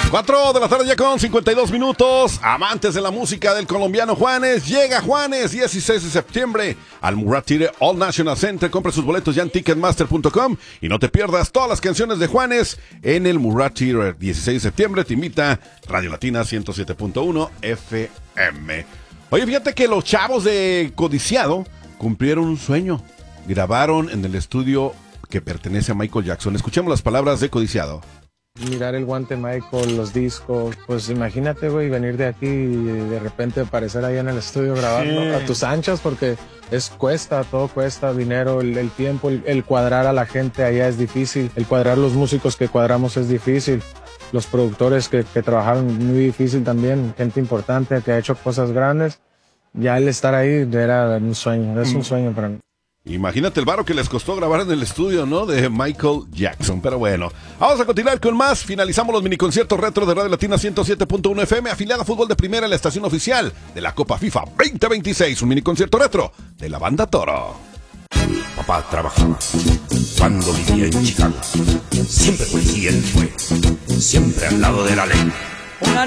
4 de la tarde ya con 52 minutos. Amantes de la música del colombiano Juanes. Llega Juanes, 16 de septiembre al Murat Theater All National Center. Compra sus boletos ya en Ticketmaster.com y no te pierdas todas las canciones de Juanes en el Murat Theater. 16 de septiembre te invita Radio Latina 107.1 FM. Oye, fíjate que los chavos de Codiciado cumplieron un sueño. Grabaron en el estudio que pertenece a Michael Jackson. Escuchemos las palabras de Codiciado. Mirar el guante Michael, los discos, pues imagínate, güey, venir de aquí y de repente aparecer ahí en el estudio grabando a tus anchas, porque todo cuesta dinero, el tiempo, el cuadrar a la gente allá es difícil, el cuadrar los músicos que cuadramos es difícil, los productores que trabajaron muy difícil también, gente importante que ha hecho cosas grandes, ya el estar ahí era un sueño, es un sueño para mí. Imagínate el varo que les costó grabar en el estudio, ¿no? De Michael Jackson. Pero bueno, vamos a continuar con más. Finalizamos los miniconciertos retro de Radio Latina 107.1 FM, afiliada a Fútbol de Primera en la estación oficial de la Copa FIFA 2026. Un miniconcierto retro de la banda Toro. Papá trabajaba cuando vivía en Chicago. Siempre policía él fue, siempre al lado de la ley.